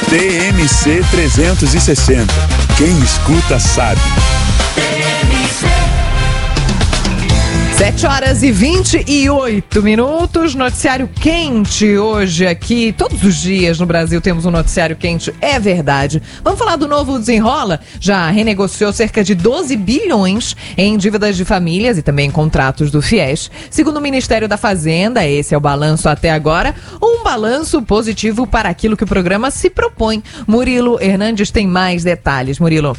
TMC 360. Quem escuta sabe. 7h28, noticiário quente hoje aqui. Todos os dias no Brasil temos um noticiário quente, é verdade. Vamos falar do novo Desenrola? Já renegociou cerca de 12 bilhões em dívidas de famílias e também contratos do FIES. Segundo o Ministério da Fazenda, esse é o balanço até agora, um balanço positivo para aquilo que o programa se propõe. Murilo Hernandes tem mais detalhes. Murilo.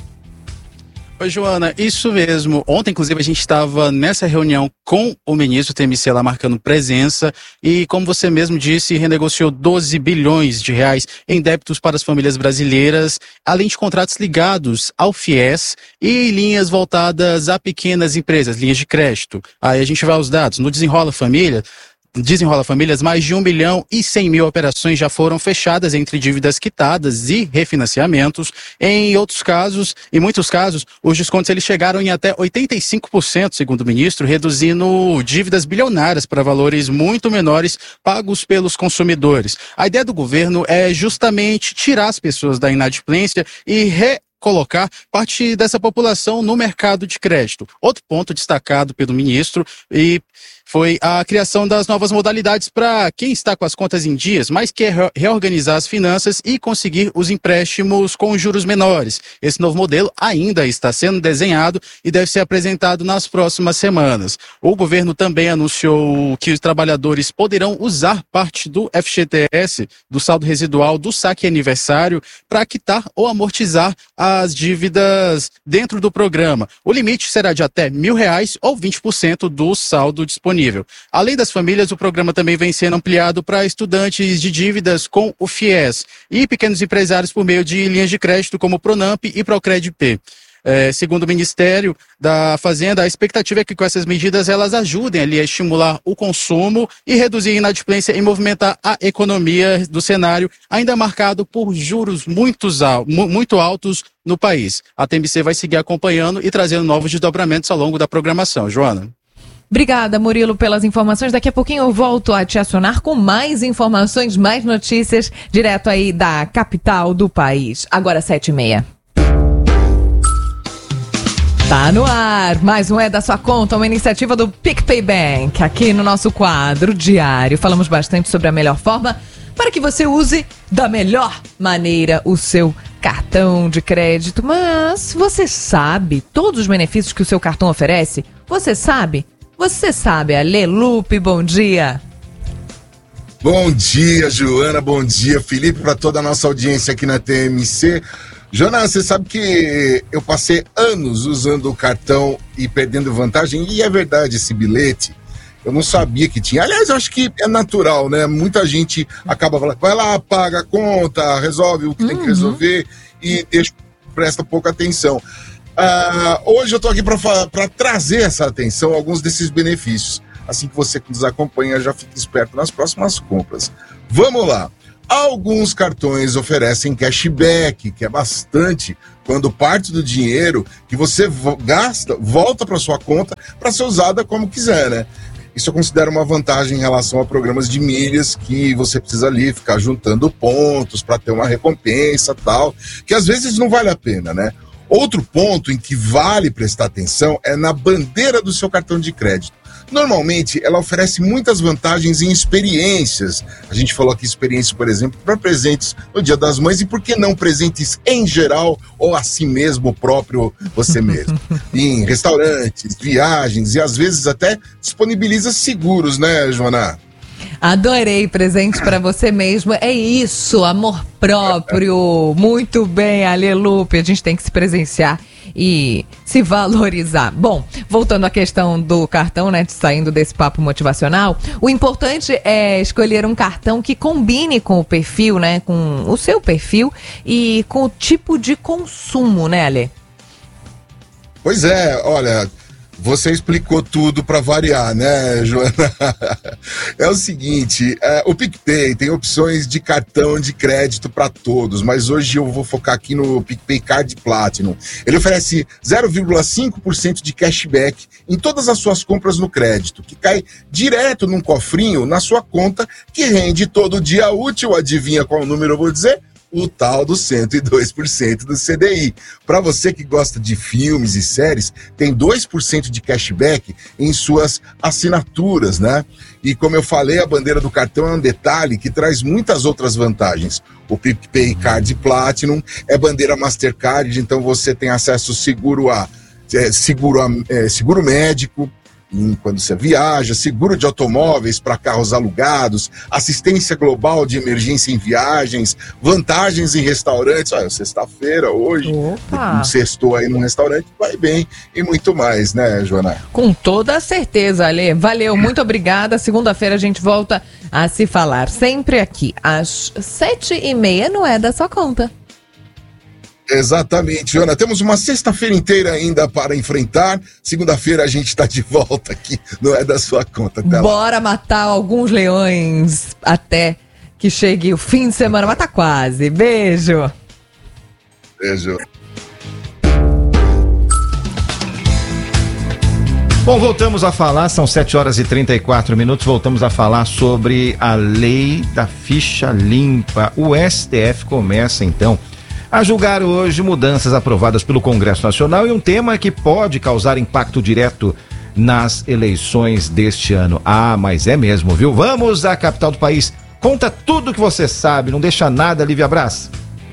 Oi, Joana, isso mesmo. Ontem, inclusive, a gente estava nessa reunião com o ministro TMC lá marcando presença e, como você mesmo disse, renegociou 12 bilhões de reais em débitos para as famílias brasileiras, além de contratos ligados ao FIES e linhas voltadas a pequenas empresas, linhas de crédito. Aí a gente vai aos dados. No Desenrola Famílias, mais de 1.100.000 operações já foram fechadas entre dívidas quitadas e refinanciamentos. Em muitos casos, os descontos eles chegaram em até 85%, segundo o ministro, reduzindo dívidas bilionárias para valores muito menores pagos pelos consumidores. A ideia do governo é justamente tirar as pessoas da inadimplência e colocar parte dessa população no mercado de crédito. Outro ponto destacado pelo ministro foi a criação das novas modalidades para quem está com as contas em dias, mas quer reorganizar as finanças e conseguir os empréstimos com juros menores. Esse novo modelo ainda está sendo desenhado e deve ser apresentado nas próximas semanas. O governo também anunciou que os trabalhadores poderão usar parte do FGTS, do saldo residual do saque aniversário, para quitar ou amortizar as dívidas dentro do programa. O limite será de até R$1.000 ou 20% do saldo disponível. Além das famílias, o programa também vem sendo ampliado para estudantes de dívidas com o FIES e pequenos empresários por meio de linhas de crédito como o Pronamp e Procred-P. Segundo o Ministério da Fazenda, a expectativa é que com essas medidas elas ajudem ali a estimular o consumo e reduzir a inadimplência e movimentar a economia do cenário ainda marcado por juros muito altos no país. A TMC vai seguir acompanhando e trazendo novos desdobramentos ao longo da programação. Joana. Obrigada, Murilo, pelas informações. Daqui a pouquinho eu volto a te acionar com mais informações, mais notícias, direto aí da capital do país. Agora 7h30. Tá no ar, mais um É da Sua Conta, uma iniciativa do PicPay Bank. Aqui no nosso quadro diário, falamos bastante sobre a melhor forma para que você use da melhor maneira o seu cartão de crédito. Mas você sabe todos os benefícios que o seu cartão oferece? Você sabe? Você sabe, Ale Lupe, bom dia. Bom dia, Joana, bom dia, Felipe, para toda a nossa audiência aqui na TMC. Joana, você sabe que eu passei anos usando o cartão e perdendo vantagem, e é verdade, esse bilhete, eu não sabia que tinha. Aliás, eu acho que é natural, né? Muita gente acaba falando, vai lá, paga a conta, resolve o que tem que resolver e presta pouca atenção. Hoje eu estou aqui para trazer essa atenção a alguns desses benefícios. Assim que você que nos acompanha já fica esperto nas próximas compras. Vamos lá. Alguns cartões oferecem cashback, que é bastante, quando parte do dinheiro que você gasta volta para sua conta para ser usada como quiser, né? Isso eu considero uma vantagem em relação a programas de milhas que você precisa ali ficar juntando pontos para ter uma recompensa tal, que às vezes não vale a pena, né? Outro ponto em que vale prestar atenção é na bandeira do seu cartão de crédito. Normalmente, ela oferece muitas vantagens em experiências. A gente falou aqui experiência, por exemplo, para presentes no Dia das Mães e por que não presentes em geral ou a si mesmo, próprio você mesmo. Em restaurantes, viagens e às vezes até disponibiliza seguros, né, Joana? Adorei, presente para você mesmo. É isso, amor próprio. Muito bem, Ale Lupe. A gente tem que se presenciar e se valorizar. Bom, voltando à questão do cartão, né, saindo desse papo motivacional, o importante é escolher um cartão que combine com o perfil, né, com o seu perfil e com o tipo de consumo, né, Ale? Pois é, olha, você explicou tudo para variar, né, Joana? É o seguinte, o PicPay tem opções de cartão de crédito para todos, mas hoje eu vou focar aqui no PicPay Card Platinum. Ele oferece 0,5% de cashback em todas as suas compras no crédito, que cai direto num cofrinho na sua conta, que rende todo dia útil, adivinha qual número eu vou dizer? o tal do 102% do CDI. Para você que gosta de filmes e séries, tem 2% de cashback em suas assinaturas, né? E como eu falei, a bandeira do cartão é um detalhe que traz muitas outras vantagens. O PicPay Card Platinum é bandeira Mastercard, então você tem acesso seguro médico, quando você viaja, seguro de automóveis para carros alugados, assistência global de emergência em viagens, vantagens em restaurantes. Olha, sexta-feira, hoje, sextou aí num restaurante, vai bem, e muito mais, né, Joana? Com toda certeza, Ale. Valeu, muito obrigada. Segunda-feira a gente volta a se falar, sempre aqui, às 7h30, não é da sua conta. Exatamente, Joana. Temos uma sexta-feira inteira ainda para enfrentar. Segunda-feira a gente está de volta aqui, não é da sua conta. Até Bora lá. matar alguns leões até que chegue o fim de semana, mas tá quase. Beijo. Beijo. Bom, voltamos a falar, são 7h34, voltamos a falar sobre a lei da ficha limpa. O STF começa então a julgar hoje mudanças aprovadas pelo Congresso Nacional e um tema que pode causar impacto direto nas eleições deste ano. Ah, mas é mesmo, viu? Vamos à capital do país. Conta tudo que você sabe, não deixa nada, Lívia Braz.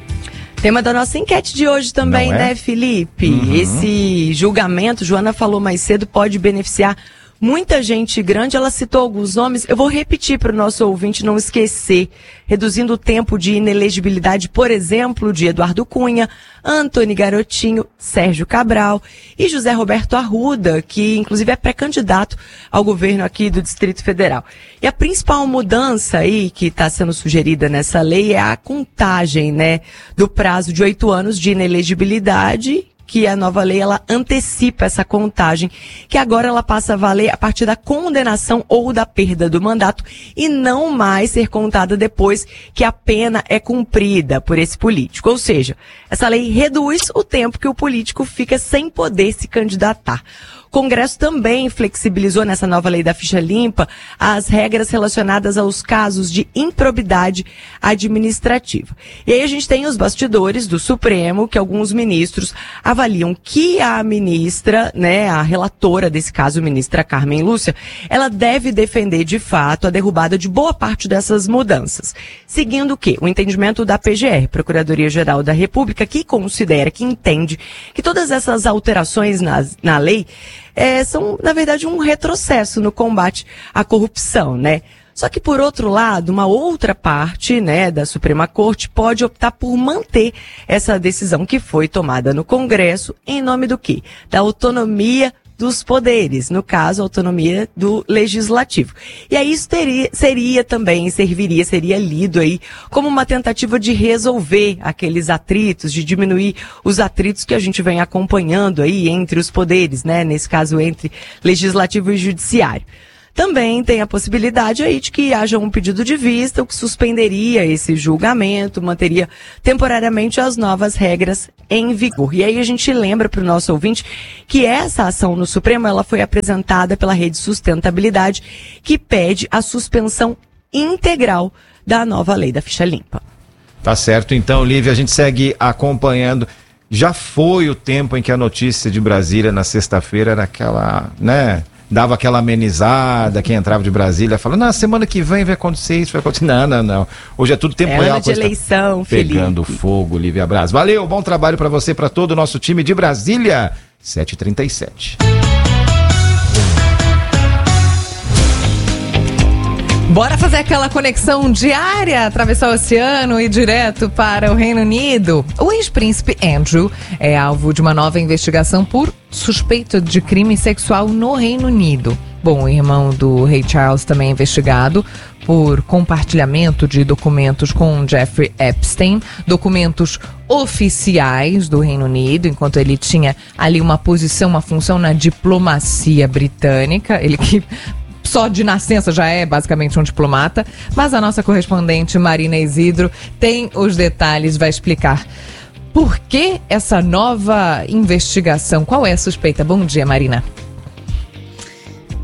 Tema da nossa enquete de hoje também, né, Felipe? Esse julgamento, Joana falou mais cedo, pode beneficiar muita gente grande. Ela citou alguns nomes, eu vou repetir para o nosso ouvinte não esquecer, reduzindo o tempo de inelegibilidade, por exemplo, de Eduardo Cunha, Antony Garotinho, Sérgio Cabral e José Roberto Arruda, que inclusive é pré-candidato ao governo aqui do Distrito Federal. E a principal mudança aí que está sendo sugerida nessa lei é a contagem, né, do prazo de 8 anos de inelegibilidade, que a nova lei, ela antecipa essa contagem, que agora ela passa a valer a partir da condenação ou da perda do mandato e não mais ser contada depois que a pena é cumprida por esse político. Ou seja, essa lei reduz o tempo que o político fica sem poder se candidatar. O Congresso também flexibilizou nessa nova lei da ficha limpa as regras relacionadas aos casos de improbidade administrativa. E aí a gente tem os bastidores do Supremo, que alguns ministros avaliam que a ministra, né, a relatora desse caso, a ministra Carmen Lúcia, ela deve defender de fato a derrubada de boa parte dessas mudanças. Seguindo o quê? O entendimento da PGR, Procuradoria-Geral da República, que considera, que entende que todas essas alterações na lei são, na verdade, um retrocesso no combate à corrupção, né? Só que, por outro lado, uma outra parte, né, da Suprema Corte pode optar por manter essa decisão que foi tomada no Congresso em nome do quê? Da autonomia dos poderes, no caso, a autonomia do Legislativo. E aí isso seria lido aí como uma tentativa de resolver aqueles atritos, de diminuir os atritos que a gente vem acompanhando aí entre os poderes, né? Nesse caso, entre Legislativo e Judiciário. Também tem a possibilidade aí de que haja um pedido de vista, o que suspenderia esse julgamento, manteria temporariamente as novas regras em vigor. E aí a gente lembra para o nosso ouvinte que essa ação no Supremo, ela foi apresentada pela Rede Sustentabilidade, que pede a suspensão integral da nova lei da ficha limpa. Tá certo, então, Lívia, a gente segue acompanhando. Já foi o tempo em que a notícia de Brasília na sexta-feira era aquela, né? Dava aquela amenizada, quem entrava de Brasília falando, na semana que vem vai acontecer isso, vai acontecer. Não. Hoje é tudo tempo real. Ano de eleição, Felipe. Pegando fogo, Lívia Braz. Valeu, bom trabalho para você, para todo o nosso time de Brasília. 7h37. Bora fazer aquela conexão diária, atravessar o oceano e direto para o Reino Unido. O ex-príncipe Andrew é alvo de uma nova investigação por suspeita de crime sexual no Reino Unido. Bom, o irmão do rei Charles também é investigado por compartilhamento de documentos com Jeffrey Epstein, documentos oficiais do Reino Unido, enquanto ele tinha ali uma posição, uma função na diplomacia britânica, ele que só de nascença já é basicamente um diplomata, mas a nossa correspondente Marina Isidro tem os detalhes, vai explicar por que essa nova investigação, qual é a suspeita? Bom dia, Marina.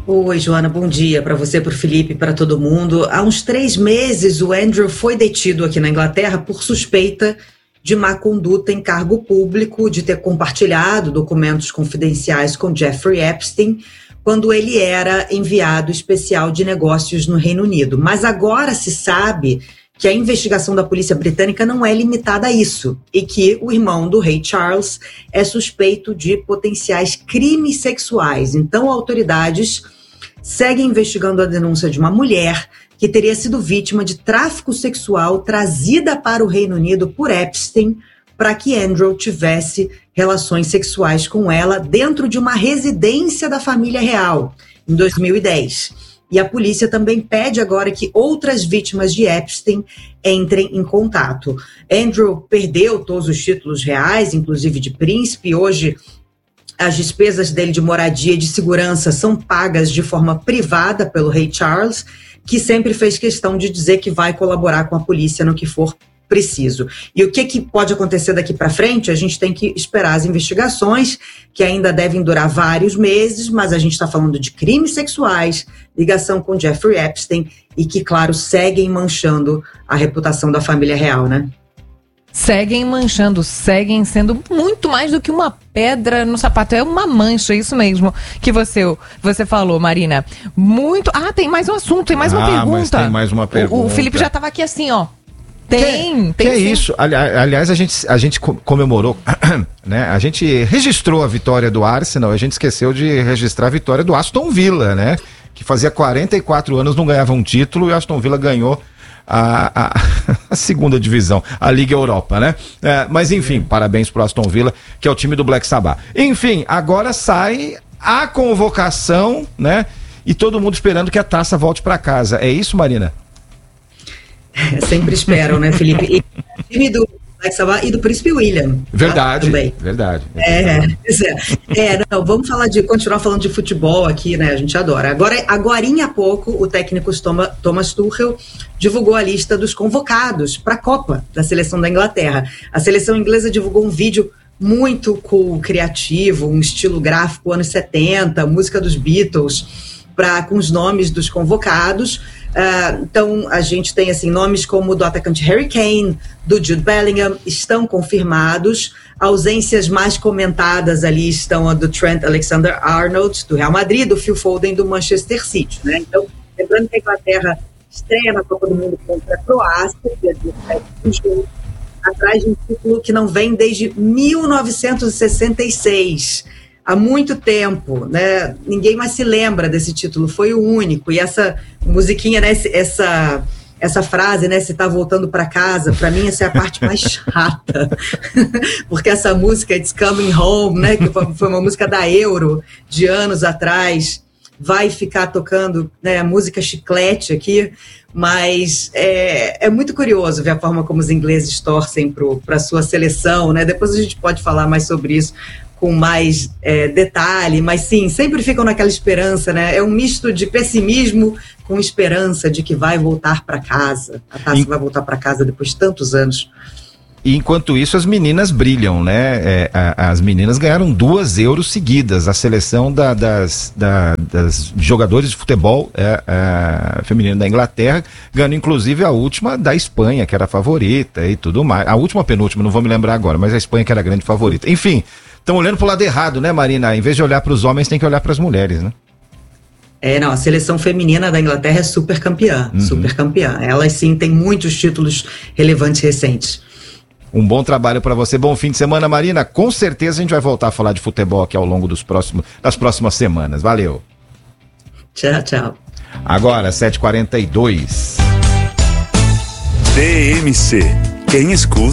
Oi, Joana, bom dia para você, para o Felipe, para todo mundo. Há uns 3 meses, o Andrew foi detido aqui na Inglaterra por suspeita de má conduta em cargo público, de ter compartilhado documentos confidenciais com Jeffrey Epstein, quando ele era enviado especial de negócios no Reino Unido. Mas agora se sabe que a investigação da polícia britânica não é limitada a isso e que o irmão do rei Charles é suspeito de potenciais crimes sexuais. Então, autoridades seguem investigando a denúncia de uma mulher que teria sido vítima de tráfico sexual trazida para o Reino Unido por Epstein para que Andrew tivesse relações sexuais com ela dentro de uma residência da família real, em 2010. E a polícia também pede agora que outras vítimas de Epstein entrem em contato. Andrew perdeu todos os títulos reais, inclusive de príncipe. Hoje, as despesas dele de moradia e de segurança são pagas de forma privada pelo rei Charles, que sempre fez questão de dizer que vai colaborar com a polícia no que for preciso. E o que pode acontecer daqui para frente? A gente tem que esperar as investigações, que ainda devem durar vários meses, mas a gente está falando de crimes sexuais, ligação com Jeffrey Epstein e que, claro, seguem manchando a reputação da família real, né? Seguem manchando, seguem sendo muito mais do que uma pedra no sapato. É uma mancha, isso mesmo que você falou, Marina. Muito. Tem mais um assunto, tem mais uma pergunta. Mas tem mais uma pergunta. O Felipe já estava aqui assim, ó. Tem é isso. Aliás, a gente comemorou, né? A gente registrou a vitória do Arsenal, a gente esqueceu de registrar a vitória do Aston Villa, né? Que fazia 44 anos não ganhava um título e o Aston Villa ganhou a segunda divisão, a Liga Europa, né? Mas enfim, parabéns pro Aston Villa, que é o time do Black Sabbath. Enfim, agora sai a convocação, né? E todo mundo esperando que a taça volte para casa. É isso, Marina? Sempre esperam, né, Felipe? E o time do Black Sabbath e do Príncipe William. Verdade, também. Verdade. Vamos continuar falando de futebol aqui, né? A gente adora. Agorinha há pouco, o técnico Thomas Tuchel divulgou a lista dos convocados para a Copa da seleção da Inglaterra. A seleção inglesa divulgou um vídeo muito cool, criativo, um estilo gráfico anos 70, música dos Beatles, com os nomes dos convocados. Então a gente tem assim, nomes como o do atacante Harry Kane, do Jude Bellingham, estão confirmados. Ausências mais comentadas ali estão a do Trent Alexander-Arnold, do Real Madrid, do Phil Foden, do Manchester City, né? Então, lembrando que a Inglaterra estreia na Copa do Mundo contra a Croácia, dia 17 de julho, atrás de um título que não vem desde 1966. Há muito tempo, né? Ninguém mais se lembra desse título, foi o único. E essa musiquinha, né? Essa frase, né? Você tá voltando para casa, para mim essa é a parte mais chata. Porque essa música, It's Coming Home, né? Que foi uma música da Euro, de anos atrás, vai ficar tocando, né, música chiclete aqui, mas é muito curioso ver a forma como os ingleses torcem para a sua seleção, né? Depois a gente pode falar mais sobre isso com mais detalhe, mas sim, sempre ficam naquela esperança, né? É um misto de pessimismo com esperança de que vai voltar para casa. A taça vai voltar para casa depois de tantos anos. E enquanto isso, as meninas brilham, né? As meninas ganharam 2 Euros seguidas. A seleção das jogadores de futebol feminino da Inglaterra ganhou inclusive a última da Espanha, que era a favorita e tudo mais. A última, penúltima, não vou me lembrar agora, mas a Espanha que era a grande favorita. Enfim, estão olhando pro lado errado, né, Marina? Em vez de olhar para os homens, tem que olhar para as mulheres, né? A seleção feminina da Inglaterra é super campeã, super campeã. Elas sim têm muitos títulos relevantes recentes. Um bom trabalho para você, bom fim de semana, Marina. Com certeza a gente vai voltar a falar de futebol aqui ao longo das próximas semanas. Valeu. Tchau, tchau. Agora, 7h42. TMC. Quem escuta